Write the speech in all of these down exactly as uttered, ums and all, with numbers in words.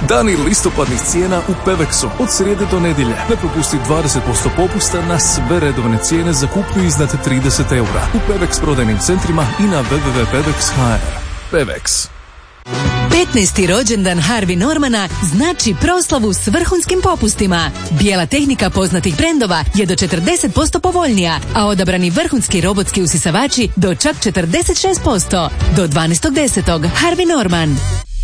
Dani listopadnih cijena u Pevexu od srijede do nedjelje. Ne propusti dvadeset posto popusta na sve redovne cijene za kupnju iznad trideset eura u Pevex prodajnim centrima i na w w w tačka pevex tačka h r. Pevex. petnaesti rođendan Harvey Normana znači proslavu s vrhunskim popustima. Bijela tehnika poznatih brendova je do četrdeset posto povoljnija, a odabrani vrhunski robotski usisavači do čak četrdeset šest posto. Do dvanaestog desetog Harvey Norman.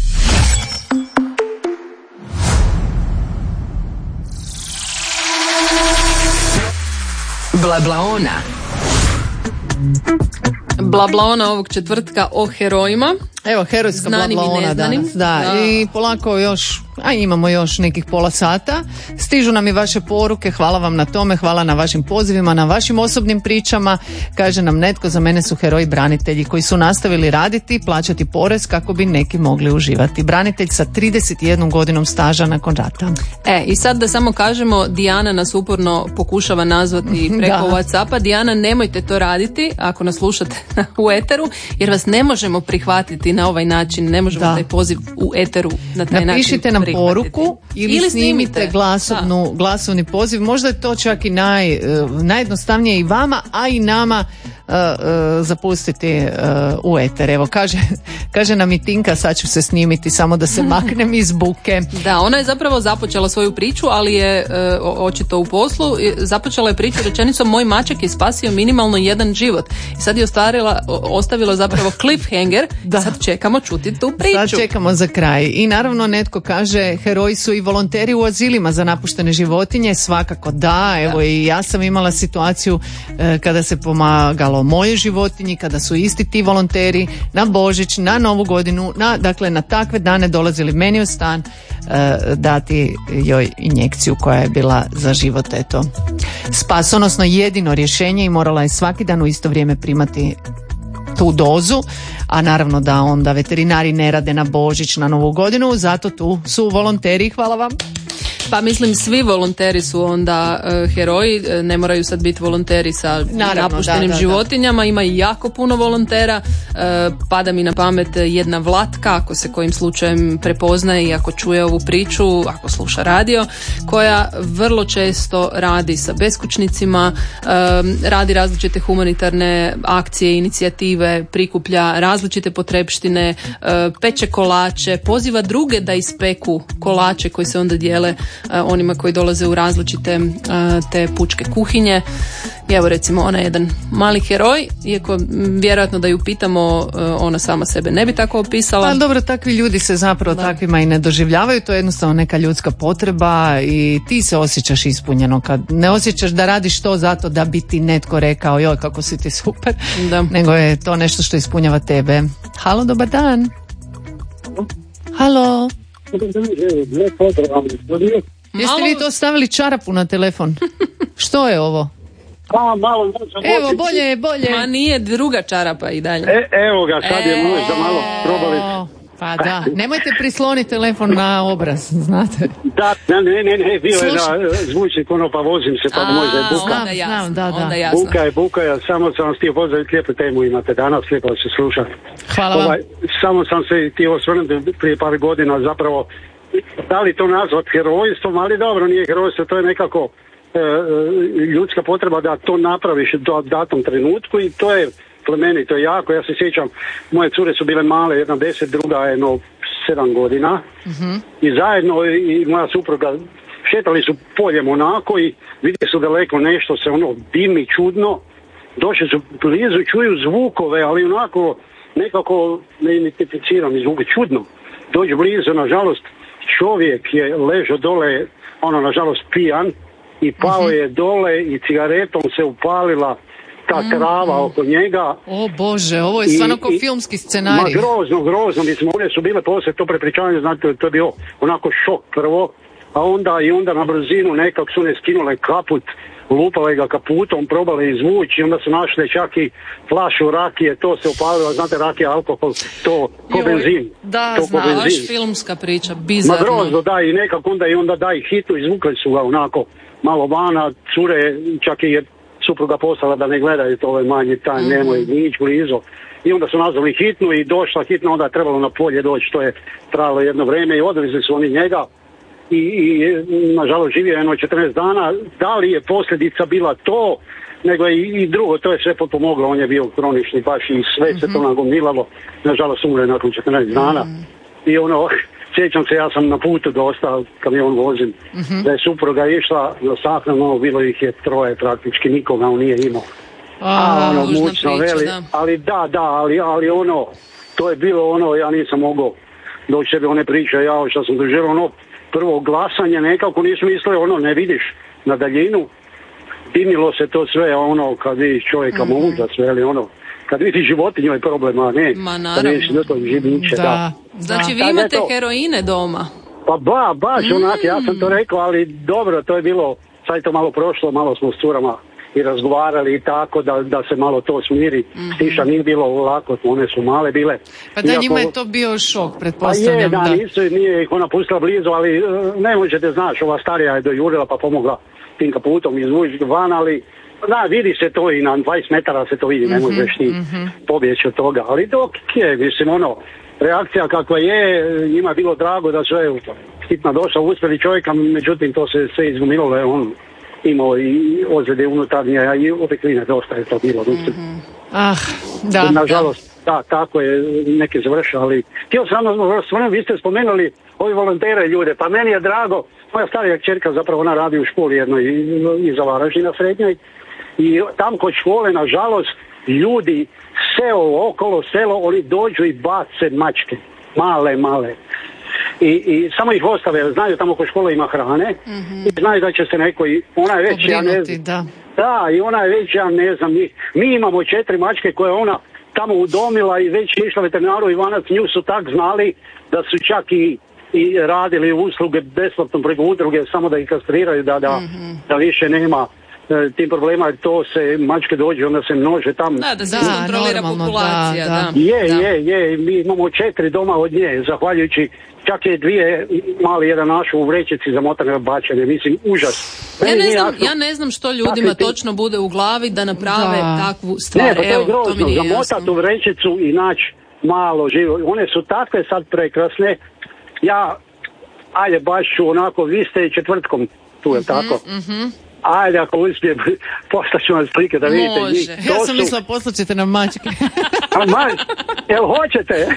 Blablaona. Blablaona ovog četvrtka o herojima. Evo, herojska Znanim blablaona danas. Da, da. I polako još, a imamo još nekih pola sata. Stižu nam i vaše poruke, hvala vam na tome, hvala na vašim pozivima, na vašim osobnim pričama. Kaže nam netko, za mene su heroji branitelji koji su nastavili raditi, plaćati porez kako bi neki mogli uživati. Branitelj sa trideset jednom godinom staža nakon rata. E, i sad da samo kažemo, Dijana nas uporno pokušava nazvati preko Da. WhatsAppa. Dijana, nemojte to raditi ako nas slušate u eteru, jer vas ne možemo prihvatiti na ovaj način, ne možemo Da. taj poziv u eteru na taj način Napišite nam prihvatiti. poruku ili, Ili snimite snimite. glasovnu, glasovni poziv. Možda je to čak i naj, eh, najjednostavnije i vama, a i nama uh, uh, zapustiti uh, u eter. Evo, kaže, kaže nam i Tinka, sad ću se snimiti samo da se maknem iz buke. Da, ona je zapravo započela svoju priču, ali je e, o- očito u poslu. I započela je priču rečenicom: moj mačak je spasio minimalno jedan život. I sad je ostvarila, o- ostavila zapravo cliffhanger. Da. Sad čekamo čuti tu priču. Sad čekamo za kraj. I naravno netko kaže, heroji su i volonteri u azilima za napuštene životinje. Svakako da, evo i ja sam imala situaciju e, kada se pomagalo moje životinji, kada su isti ti volonteri na Božić, na Novu godinu, na, dakle na takve dane dolazili meni u stan e, dati joj injekciju koja je bila za život, eto. Spasonosno jedino rješenje i morala je svaki dan u isto vrijeme primati tu dozu, a naravno da onda veterinari ne rade na Božić, na Novu godinu, zato tu su volonteri, hvala vam. Pa mislim, svi volonteri su onda e, heroji, e, ne moraju sad biti volonteri sa Naravno, napuštenim da, da, da. životinjama, ima i jako puno volontera. E, pada mi na pamet jedna Vlatka, ako se kojim slučajem prepoznaje i ako čuje ovu priču, ako sluša radio, koja vrlo često radi sa beskućnicima, e, radi različite humanitarne akcije, inicijative, prikuplja različite potrepštine, e, peče kolače, poziva druge da ispeku kolače koji se onda dijele a, onima koji dolaze u različite a, te pučke kuhinje. I evo recimo, ona je jedan mali heroj, iako m, vjerojatno da ju pitamo, a, ona sama sebe ne bi tako opisala. Pa dobro, takvi ljudi se zapravo Da. takvima i ne doživljavaju, to je jednostavno neka ljudska potreba i ti se osjećaš ispunjeno kad ne osjećaš da radiš to zato da bi ti netko rekao joj kako si ti super, Da. nego je to nešto što ispunjava tebe. Halo, dobar dan. Halo. Jeste vi to stavili čarapu na telefon? Što je ovo? A, malo, možda Evo, moći- bolje je, bolje. Ma nije druga čarapa i dalje. E, evo ga, sad je E. možda malo probali. O, Pa da, nemojte prisloniti telefon na obraz, znate. Da, ne, ne, ne, ne, bio je Slušaj. da zvučnik ono pa vozim se pa A, možda je buka. onda jasno, Znam, da, da. onda jasno. Buka je, buka je, samo sam vas htio pozdraviti, lijepu temu imate danas, lijepo se sluša. Hvala vam. Ovaj, samo sam se htio osvrnuti prije par godina zapravo, da li to nazvat herojstvom, ali dobro, nije herojstvo, to je nekako e, e, ljudska potreba da to napraviš do datom trenutku i to je plemenito jako. Ja se sjećam, moje cure su bile male, jedna deset, druga jedno sedam godina i zajedno i moja supruga šetali su poljem onako i vidjeli su daleko nešto se ono dimi čudno, došli su blizu, čuju zvukove, ali onako nekako ne identificirani zvuke, čudno. Dođu blizu, nažalost, čovjek je ležao dole, ono, nažalost, pijan i pao je dole i cigaretom se upalila ta trava oko njega. O Bože, ovo je I- stvarno kao i- filmski Ma scenarij. grozno, grozno, mislim, one su bile poslije to prepričavanje, znate, to je bio onako šok prvo, a onda i onda na brzinu nekak su ne skinule kaput, lupale ga kaputom, probale izvući i onda su našli čak i flašu rakije, to se upalilo, znate, rakija, alkohol, to ko Joj, benzin. da, to ko znam, benzin. Baš filmska priča, Ma bizarno. grozno, da, i nekako onda i onda da i hitu, izvukli su ga onako malo vana, cure, čak i je supruga poslala da ne gledaju to ovaj manji taj, nemoj nić blizu. i onda su nazvali hitnu i došla hitna, onda je trebalo na polje doći, to je trajalo jedno vrijeme i odvezli su oni njega i, i nažalost živio je jedno četrnaest dana. Da li je posljedica bila to, nego je i, i drugo, to je sve potpomoglo, on je bio kronični baš i sve se to nagomilalo, nažalost umre nakon četrnaest dana i ono, sjećam se, ja sam na putu dosta kamion vozim, mm-hmm. da je supruga išla na sahranu, bilo ih je troje praktički, nikoga on nije imao. A, ono, mučno, veli, da. ali da, da, ali, ali ono, to je bilo ono, ja nisam mogao doći sebe one priče, ja što sam doživio ono, prvo glasanje nekako nisu mislili, ono, ne vidiš na daljinu, dimilo se to sve, ono, kad vidiš čovjeka mm-hmm. muža, sve, ali ono, kad vidiš životinju je problem, a ne, ma naravno. Kad vidiš to živniče, da. da. Znači vi imate to heroine doma? Pa ba, baš mm. onak, ja sam to rekao, ali dobro, to je bilo, sad je to malo prošlo, malo smo s curama i razgovarali i tako da, da se malo to smiri. Mm-hmm. Stiša nije bilo lako, one su male bile. Pa da, iako, njima je to bio šok, pretpostavljam. Pa je, da, da. Nisu, nije ih ona pustila blizu, ali ne možete, znaš, ova starija je dojurila pa pomogla tim kaputom izvući van, ali da, vidi se to i na dvadeset metara se to vidi, mm-hmm, ne možeš ti mm-hmm. pobjeći od toga, ali dok je, mislim, ono, reakcija kakva je, njima je bilo drago da sve hitna došla, uspjeli čovjeka, međutim to se sve izgumilo, je on imao i ozljede unutarnje, a i opekline, dosta je to bilo. Mm-hmm. Ah, da. Nažalost, da, tako je, neke završali, ali htio sam ono, vi ste spomenuli ovi volontere ljude, pa meni je drago, moja starija kćerka zapravo ona radi u školi jednoj iza Varaždina srednjoj i tam kod škole, nažalost, ljudi seo okolo selo, oni dođu i bace mačke, male, male. I, i samo ih ostave, znaju tamo kod škole ima hrane, mm-hmm. i znaju da će se neko, i ona je već, ja ne znam, da. da, i ona je već, ja ne znam, mi, mi imamo četiri mačke koje ona tamo udomila i već išla veterinaru Ivanac, nju su tak znali da su čak i, i radili usluge besplatno preko udruge, samo da ih kastriraju, da, da, mm-hmm. da više nema tim problema, to se mačke dođe, onda se množe tam. Da, da se da, kontrolira populacija. Da, da. Da. Je, da. je, je, mi imamo četiri doma od nje, zahvaljujući, čak je dvije mali jedan naš u vrećici zamotane bačene, mislim, užas. Ja ne, znam, ja ne znam što ljudima dakle, točno bude u glavi da naprave da. takvu stvar. Ne, pa to je Evo, grozno, to mi nije zamotati u vrećicu i naći malo živo. One su takve sad prekrasne. Ja, ajde, baš ću onako, vi ste četvrtkom tu, je mm-hmm, tako? Mm-hmm. Ajde, ako uspijem, poslaću vam slike da vidite Može. njih. Ja sam su... mislila, poslaćete nam mačke. A mač, jel hoćete?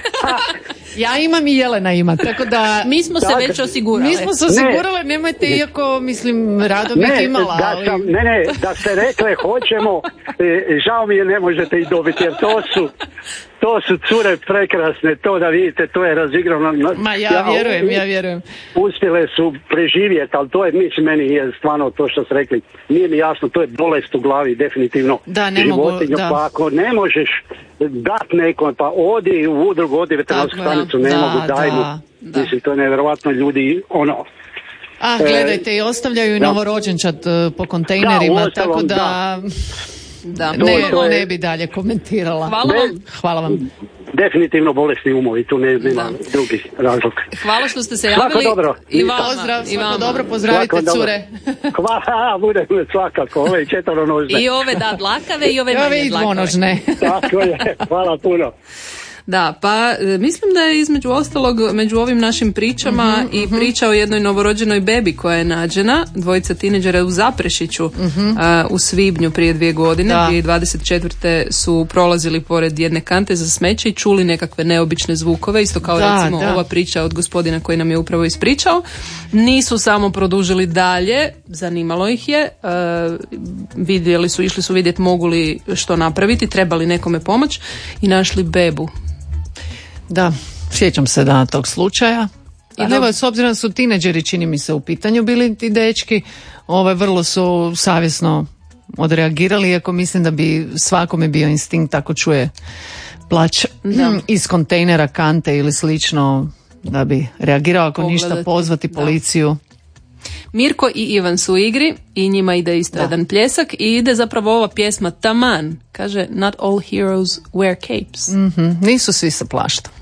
Ja imam i Jelena ima, tako da... Mi smo se tako, već osigurali. Mi smo se osigurali, ne. nemojte, iako, mislim, rado bih ne, imala, da ali... Sam, ne, ne, da ste rekle hoćemo, e, žao mi je, ne možete ih dobiti, jer to su... To su cure prekrasne, to da vidite, to je razigrano. Ma ja, ja vjerujem, ja vjerujem. Uspjele su preživjeti, ali to je, mislim, meni je stvarno to što ste rekli. Nije mi jasno, to je bolest u glavi, definitivno. Da, ne mogu, da. Pa ako ne možeš dat nekom, pa odi u udrugu, odi veterinarsku stanicu, ne da, mogu, daj mu. Da. Mislim, to je nevjerovatno, ljudi, ono... Ah, gledajte, i ostavljaju i novorođenčad po kontejnerima, da, ostalom, tako da... da. Da, ne, to je... ne bi dalje komentirala. Hvala vam. Hvala vam. Definitivno bolesni umovi, tu ne, nema drugih razlog. Hvala što ste se javili. Svako dobro. I vama. Pozdrav, svako I dobro, pozdravite svako cure. Hvala, bude svakako, ove četvronožne. I ove da dlakave i ove manje dlakave. Tako je, hvala puno. Da, pa mislim da je između ostalog među ovim našim pričama mm-hmm, i mm-hmm. priča o jednoj novorođenoj bebi koja je nađena, dvojica tineđera u Zaprešiću mm-hmm. uh, u svibnju prije dvije godine, da. dvije tisuće dvadeset četvrte su prolazili pored jedne kante za smeće i čuli nekakve neobične zvukove, isto kao da, recimo da. ova priča od gospodina koji nam je upravo ispričao. Nisu samo produžili dalje, zanimalo ih je, uh, vidjeli su, išli su vidjeti mogu li što napraviti, trebali nekome pomoć i našli bebu. Da, sjećam se da tog slučaja. I da, evo, s obzirom da su tineđeri, čini mi se, u pitanju bili ti dečki, ove vrlo su savjesno odreagirali, iako mislim da bi svakome bio instinkt ako čuje plać da. iz kontejnera, kante ili slično, da bi reagirao, ako Pogledati. ništa pozvati policiju. Da. Mirko i Ivan su u igri i njima ide isto da. jedan pljesak i ide zapravo ova pjesma taman. Kaže, not all heroes wear capes. Mm-hmm. Nisu svi sa plašta.